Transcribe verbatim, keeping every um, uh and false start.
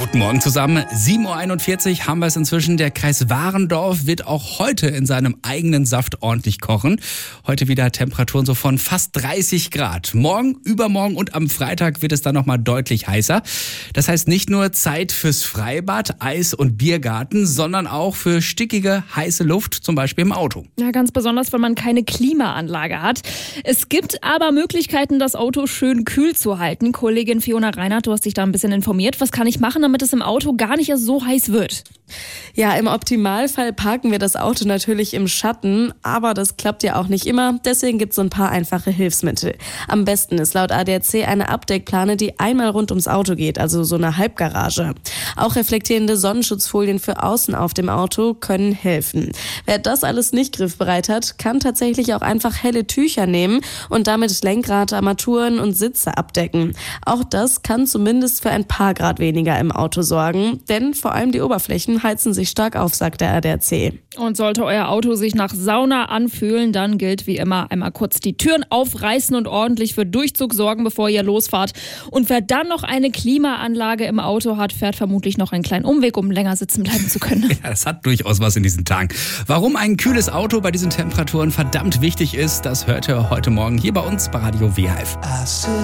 Guten Morgen zusammen. sieben Uhr einundvierzig haben wir es inzwischen. Der Kreis Warendorf wird auch heute in seinem eigenen Saft ordentlich kochen. Heute wieder Temperaturen so von fast dreißig Grad. Morgen, übermorgen und am Freitag wird es dann nochmal deutlich heißer. Das heißt nicht nur Zeit fürs Freibad, Eis- und Biergarten, sondern auch für stickige, heiße Luft, zum Beispiel im Auto. Ja, ganz besonders, wenn man keine Klimaanlage hat. Es gibt aber Möglichkeiten, das Auto schön kühl zu halten. Kollegin Fiona Reinhardt, du hast dich da ein bisschen informiert. Was kann ich machen, damit es im Auto gar nicht erst so heiß wird? Ja, im Optimalfall parken wir das Auto natürlich im Schatten, aber das klappt ja auch nicht immer, deswegen gibt es so ein paar einfache Hilfsmittel. Am besten ist laut A D A C eine Abdeckplane, die einmal rund ums Auto geht, also so eine Halbgarage. Auch reflektierende Sonnenschutzfolien für außen auf dem Auto können helfen. Wer das alles nicht griffbereit hat, kann tatsächlich auch einfach helle Tücher nehmen und damit Lenkrad, Armaturen und Sitze abdecken. Auch das kann zumindest für ein paar Grad weniger im Auto sorgen, denn vor allem die Oberflächen heizen sich stark auf, sagt der A D A C. Und sollte euer Auto sich nach Sauna anfühlen, dann gilt wie immer einmal kurz die Türen aufreißen und ordentlich für Durchzug sorgen, bevor ihr losfahrt. Und wer dann noch eine Klimaanlage im Auto hat, fährt vermutlich noch einen kleinen Umweg, um länger sitzen bleiben zu können. Ja, das hat durchaus was in diesen Tagen. Warum ein kühles Auto bei diesen Temperaturen verdammt wichtig ist, das hört ihr heute Morgen hier bei uns bei Radio W H F.